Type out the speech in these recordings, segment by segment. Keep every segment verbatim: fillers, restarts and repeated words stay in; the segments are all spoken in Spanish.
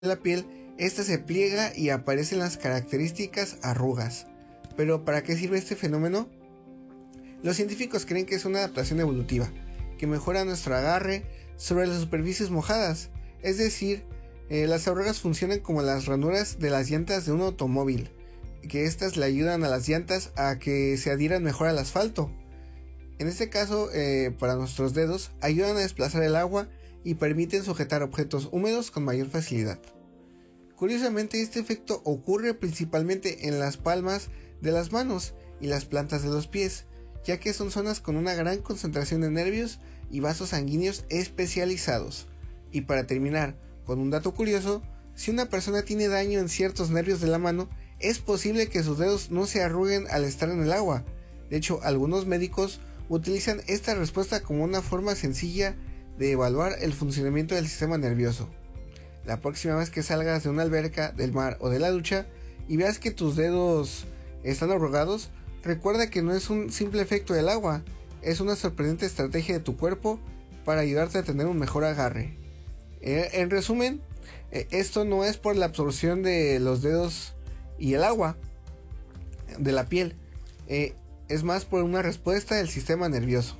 la piel, esta se pliega y aparecen las características arrugas. Pero ¿para qué sirve este fenómeno? Los científicos creen que es una adaptación evolutiva, que mejora nuestro agarre sobre las superficies mojadas. Es decir, eh, las arrugas funcionan como las ranuras de las llantas de un automóvil, que estas le ayudan a las llantas a que se adhieran mejor al asfalto. En este caso, eh, para nuestros dedos, ayudan a desplazar el agua y permiten sujetar objetos húmedos con mayor facilidad. Curiosamente, este efecto ocurre principalmente en las palmas de las manos y las plantas de los pies, ya que son zonas con una gran concentración de nervios y vasos sanguíneos especializados. Y para terminar con un dato curioso, si una persona tiene daño en ciertos nervios de la mano, es posible que sus dedos no se arruguen al estar en el agua. De hecho, algunos médicos utilizan esta respuesta como una forma sencilla de evaluar el funcionamiento del sistema nervioso. La próxima vez que salgas de una alberca, del mar o de la ducha y veas que tus dedos están arrugados, recuerda que no es un simple efecto del agua, es una sorprendente estrategia de tu cuerpo para ayudarte a tener un mejor agarre. Eh, en resumen, eh, esto no es por la absorción de los dedos y el agua de la piel, eh, es más por una respuesta del sistema nervioso.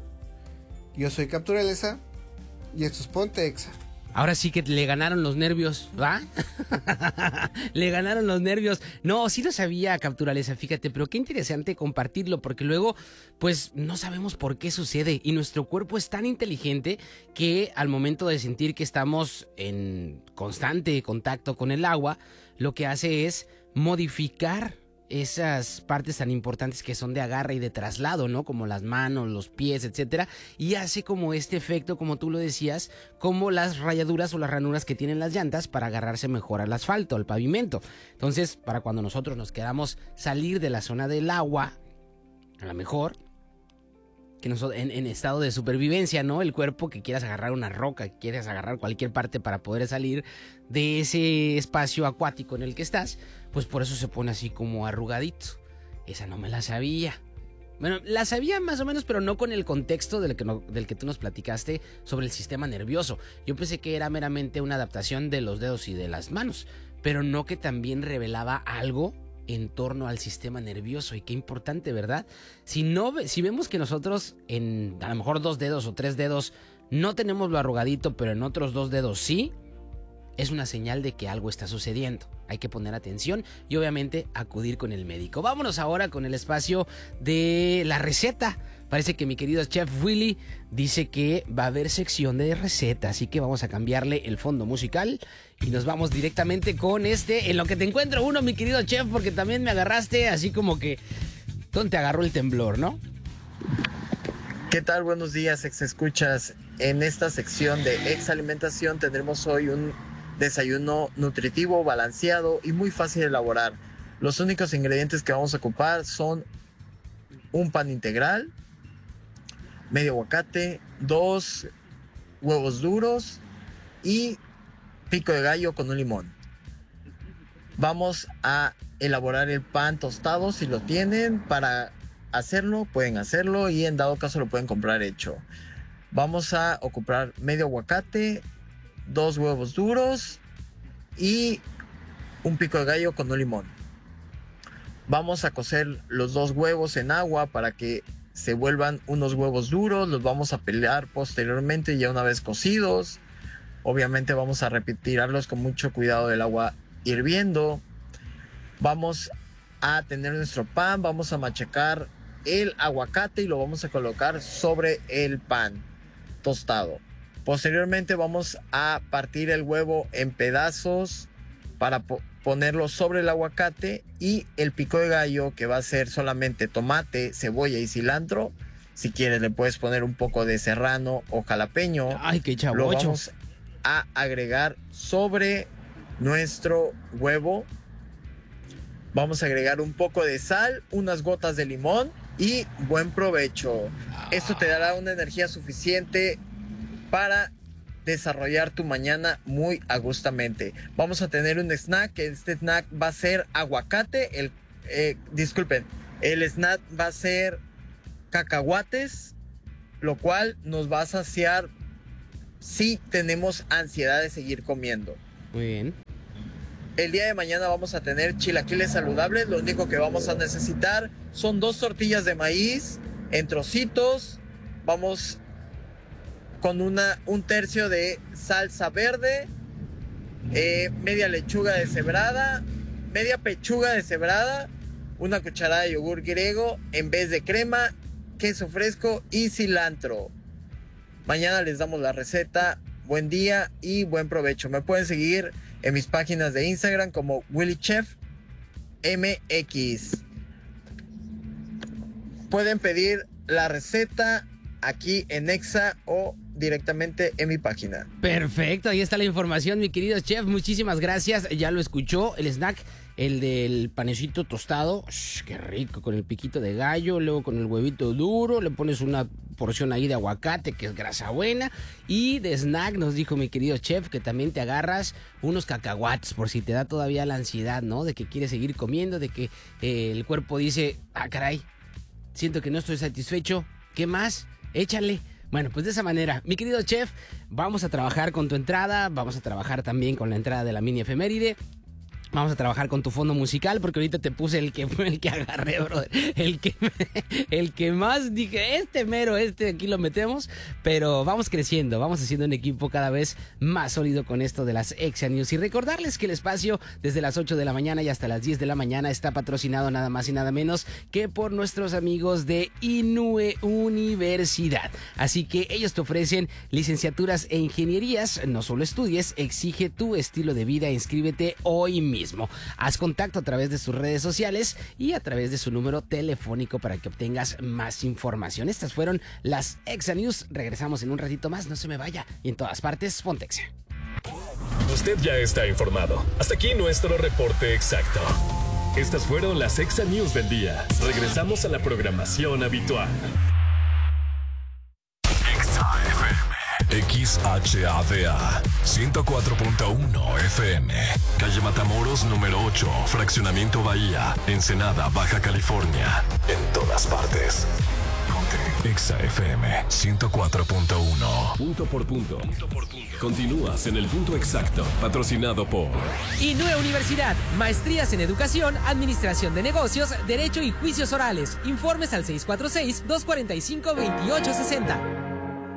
Yo soy Capturaleza y esto es Ponte Exa. Ahora sí que le ganaron los nervios, ¿va? Le ganaron los nervios. No, sí lo sabía, Capturaleza, fíjate, pero qué interesante compartirlo, porque luego, pues, no sabemos por qué sucede. Y nuestro cuerpo es tan inteligente que al momento de sentir que estamos en constante contacto con el agua, lo que hace es modificar esas partes tan importantes que son de agarre y de traslado, ¿no? Como las manos, los pies, etcétera, y hace como este efecto, como tú lo decías, como las rayaduras o las ranuras que tienen las llantas para agarrarse mejor al asfalto, al pavimento. Entonces, para cuando nosotros nos queramos salir de la zona del agua, a lo mejor que nosotros, en, en estado de supervivencia, ¿no? El cuerpo que quieras agarrar una roca, que quieras agarrar cualquier parte para poder salir de ese espacio acuático en el que estás, pues por eso se pone así como arrugadito. Esa no me la sabía. Bueno, la sabía más o menos, pero no con el contexto del que, no, del que tú nos platicaste sobre el sistema nervioso. Yo pensé que era meramente una adaptación de los dedos y de las manos, pero no que también revelaba algo en torno al sistema nervioso. Y qué importante, ¿verdad? Si no, si vemos que nosotros en a lo mejor dos dedos o tres dedos no tenemos lo arrugadito, pero en otros dos dedos sí, es una señal de que algo está sucediendo. Hay que poner atención y obviamente acudir con el médico. Vámonos ahora con el espacio de la receta. Parece que mi querido Chef Willy dice que va a haber sección de receta, así que vamos a cambiarle el fondo musical y nos vamos directamente con este En lo que te encuentro uno, mi querido Chef, porque también me agarraste así como que ¿dónde te agarró el temblor, no? ¿Qué tal? Buenos días, ex escuchas. En esta sección de Ex Alimentación tendremos hoy un desayuno nutritivo, balanceado y muy fácil de elaborar. Los únicos ingredientes que vamos a ocupar son un pan integral, medio aguacate, dos huevos duros y pico de gallo con un limón. Vamos a elaborar el pan tostado si lo tienen. Para hacerlo pueden hacerlo y en dado caso lo pueden comprar hecho. Vamos a ocupar medio aguacate, dos huevos duros y un pico de gallo con un limón. Vamos a cocer los dos huevos en agua para que se vuelvan unos huevos duros. Los vamos a pelar posteriormente ya una vez cocidos. Obviamente vamos a retirarlos con mucho cuidado del agua hirviendo. Vamos a tener nuestro pan, vamos a machacar el aguacate y lo vamos a colocar sobre el pan tostado. Posteriormente vamos a partir el huevo en pedazos para po- ponerlo sobre el aguacate, y el pico de gallo, que va a ser solamente tomate, cebolla y cilantro. Si quieres le puedes poner un poco de serrano o jalapeño. Ay, qué chavocho. Lo vamos a agregar sobre nuestro huevo. Vamos a agregar un poco de sal, unas gotas de limón y buen provecho. Esto te dará una energía suficiente para desarrollar tu mañana muy agustamente. Vamos a tener un snack, que este snack va a ser aguacate, el, eh, disculpen, el snack va a ser cacahuates, lo cual nos va a saciar si tenemos ansiedad de seguir comiendo. Muy bien. El día de mañana vamos a tener chilaquiles saludables. Lo único que vamos a necesitar son dos tortillas de maíz en trocitos. Vamos con una, un tercio de salsa verde, eh, media lechuga deshebrada, media pechuga deshebrada, una cucharada de yogur griego en vez de crema, queso fresco y cilantro. Mañana les damos la receta. Buen día y buen provecho. Me pueden seguir en mis páginas de Instagram como WillyChef M X. Pueden pedir la receta aquí en Exa o directamente en mi página. Perfecto, ahí está la información, mi querido chef. Muchísimas gracias. Ya lo escuchó, el snack, el del panecito tostado. Shh, qué rico, con el piquito de gallo, luego con el huevito duro, le pones una porción ahí de aguacate, que es grasa buena. Y de snack nos dijo mi querido chef que también te agarras unos cacahuates por si te da todavía la ansiedad, ¿no? De que quieres seguir comiendo, de que eh, el cuerpo dice, ah, caray, siento que no estoy satisfecho. ¿Qué más? Échale. Bueno, pues de esa manera, mi querido chef, vamos a trabajar con tu entrada, vamos a trabajar también con la entrada de la mini efeméride. Vamos a trabajar con tu fondo musical, porque ahorita te puse el que, el que agarré, brother. El que, el que más dije, este mero, este aquí lo metemos. Pero vamos creciendo, vamos haciendo un equipo cada vez más sólido con esto de las Exa News. Y recordarles que el espacio desde las ocho de la mañana y hasta las diez de la mañana está patrocinado nada más y nada menos que por nuestros amigos de Inue Universidad. Así que ellos te ofrecen licenciaturas e ingenierías. No solo estudies, exige tu estilo de vida. Inscríbete hoy mismo. Haz contacto a través de sus redes sociales y a través de su número telefónico para que obtengas más información. Estas fueron las Exa News. Regresamos en un ratito más, no se me vaya. Y en todas partes, ponte Exa. Usted ya está informado. Hasta aquí nuestro reporte exacto. Estas fueron las Exa News del día. Regresamos a la programación habitual. X H A D A ciento cuatro punto uno F M, calle Matamoros número ocho, fraccionamiento Bahía, Ensenada, Baja California. En todas partes. Ponte Exa F M ciento cuatro punto uno. Punto por punto. Continúas en el punto exacto, patrocinado por Inue Universidad, maestrías en educación, administración de negocios, derecho y juicios orales. Informes al seis cuatro seis, dos cuatro cinco, dos ocho seis cero.